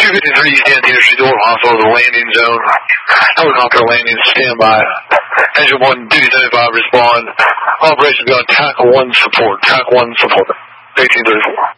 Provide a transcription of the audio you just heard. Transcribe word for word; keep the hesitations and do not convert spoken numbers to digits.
two fifty-three, you stand at the Interstate Door Hospital, the landing zone. Helicopter landing, stand by. Engine one, duty seventy-five, respond. Operation go on tack one support, tack one support. eighteen thirty-four.